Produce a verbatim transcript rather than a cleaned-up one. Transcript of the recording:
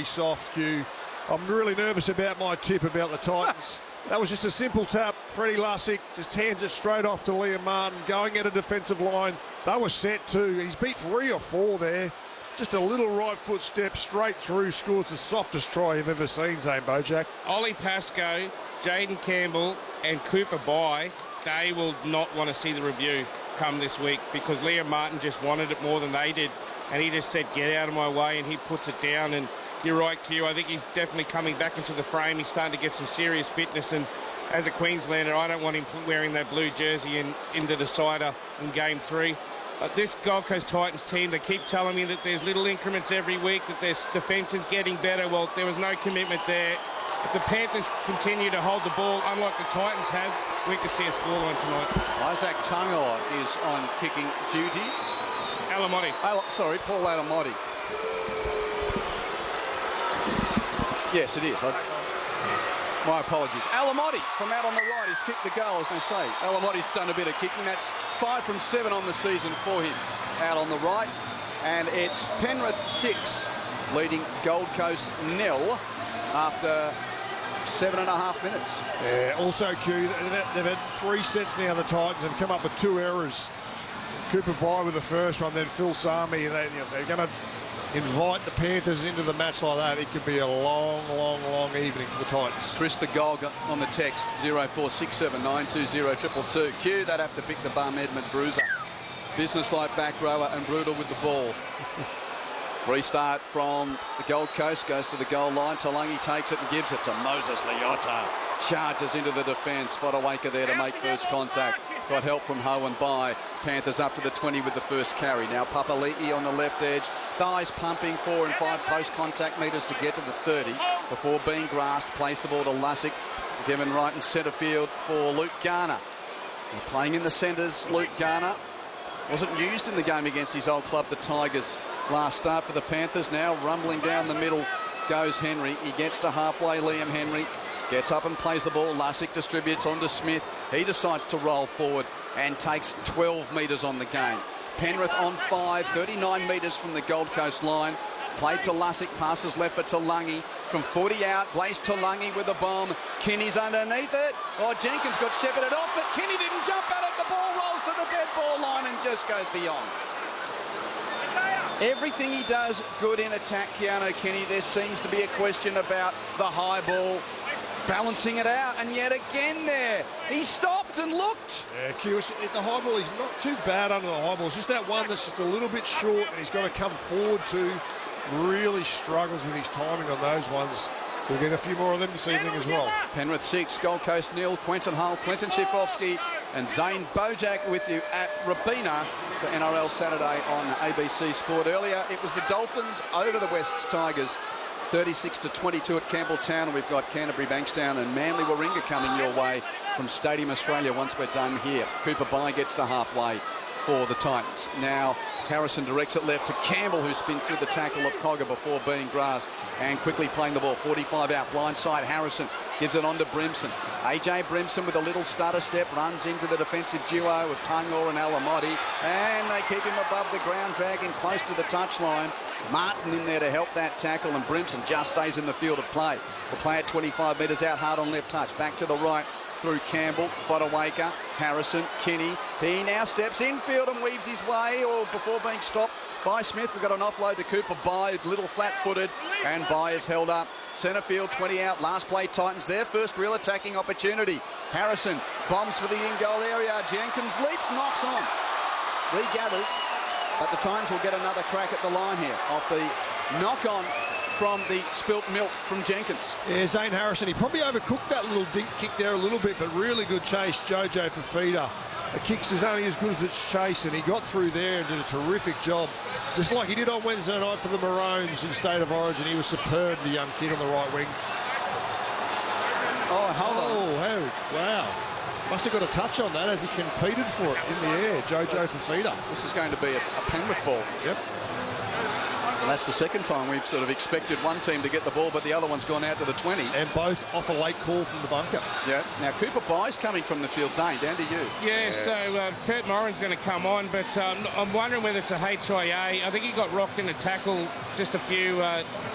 soft, Q. I'm really nervous about my tip about the Titans. That was just a simple tap. Freddie Lussick just hands it straight off to Liam Martin, going at a defensive line. They were set too. He's beat three or four there. Just a little right foot step straight through, scores the softest try you've ever seen, Zane Bojack. Ollie Pascoe, Jaden Campbell and Cooper Bye, they will not want to see the review come this week because Liam Martin just wanted it more than they did. And he just said, get out of my way, and he puts it down. And you're right, Q. I think he's definitely coming back into the frame. He's starting to get some serious fitness. And as a Queenslander, I don't want him wearing that blue jersey in, in the decider in game three. But this Gold Coast Titans team, they keep telling me that there's little increments every week, that their defence is getting better. Well, there was no commitment there. If the Panthers continue to hold the ball, unlike the Titans have, we could see a scoreline tonight. Isaac Tungo is on kicking duties. Alamotti. Al sorry, Paul Alamotti. Yes, it is. I My apologies. Alamotti from out on the right. He's kicked the goal, as they say. Alamotti's done a bit of kicking. That's five from seven on the season for him out on the right. And it's Penrith six, leading Gold Coast nil after seven and a half minutes. Yeah, also, Q, they've had three sets now. The Titans have come up with two errors. Cooper Bye with the first one, then Phil Sami. They, you know, they're going to invite the Panthers into the match like that. It could be a long, long, long evening for the Titans. Chris the goal on the text, zero four six seven nine two zero two two two. Q, they'd have to pick the bum, Edmund Bruiser. Business-like back rower and brutal with the ball. Restart from the Gold Coast, goes to the goal line. Talangi takes it and gives it to Moses Leota. Charges into the defence. Fodawaker there to make first contact. Got help from Ho and Bye. Panthers up to the twenty with the first carry. Now Papali'i on the left edge. Thighs pumping four and five post contact metres to get to the thirty before being grasped. Plays the ball to Lussick. Given right in centre field for Luke Garner. And playing in the centres, Luke Garner wasn't used in the game against his old club, the Tigers. Last start for the Panthers. Now rumbling down the middle goes Henry. He gets to halfway. Liam Henry gets up and plays the ball. Lussick distributes on to Smith. He decides to roll forward and takes twelve metres on the game. Penrith on five, thirty-nine metres from the Gold Coast line. Played to Lussick, passes left for Talangi. From forty out, Blaze Talangi with a bomb. Kinney's underneath it. Oh, Jenkins got shepherded off, but Kinney didn't jump at it. The ball rolls to the dead ball line and just goes beyond. Everything he does good in attack, Keanu Kenny. There seems to be a question about the high ball, balancing it out, and yet again there, he stopped and looked. Yeah, Q, the high ball, he's not too bad under the high ball. It's just that one that's just a little bit short and he's got to come forward to. Really struggles with his timing on those ones. We'll get a few more of them this evening as well. Penrith six, Gold Coast nil. Quentin Hull, Clinton Schifofsky and Zane Bojack with you at Robina for N R L Saturday on A B C Sport. Earlier, it was the Dolphins over the Wests Tigers, thirty-six to twenty-two at Campbelltown. And we've got Canterbury, Bankstown and Manly Warringah coming your way from Stadium Australia once we're done here. Cooper Bye gets to halfway for the Titans. Now Harrison directs it left to Campbell, who spins through the tackle of Cogger before being grasped and quickly playing the ball. forty-five out, blindside. Harrison gives it on to Brimson. A J Brimson with a little stutter step runs into the defensive duo of Tungor and Alamotti, and they keep him above the ground, dragging close to the touchline. Martin in there to help that tackle, and Brimson just stays in the field of play. We'll play at twenty-five metres out, hard on left touch. Back to the right through Campbell, Fodawaker, Harrison, Kinney. He now steps infield and weaves his way, or before being stopped by Smith. We've got an offload to Cooper Bye, little flat-footed, and Bye is held up. Centre field, twenty out, last play Titans, their first real attacking opportunity. Harrison bombs for the in-goal area. Jenkins leaps, knocks on, regathers, but the Titans will get another crack at the line here off the knock-on from the spilt milk from Jenkins. Yeah, Zane Harrison, he probably overcooked that little dink kick there a little bit, but really good chase, Jojo Fifita. The kicks is only as good as its chase, and he got through there and did a terrific job. Just like he did on Wednesday night for the Maroons in State of Origin. He was superb, the young kid on the right wing. Oh, hold on. Oh, how, wow. Must have got a touch on that as he competed for it in the air, Jojo Fifita. This is going to be a, a Penrith ball. Yep. And that's the second time we've sort of expected one team to get the ball, but the other one's gone out to the twenty. And both off a late call from the bunker. Yeah. Now, Cooper Bye's coming from the field. Zane, down to you. Yeah, yeah. so uh, Kurt Moran's going to come on, but um, I'm wondering whether it's a H I A. I think he got rocked in a tackle just a few... Uh,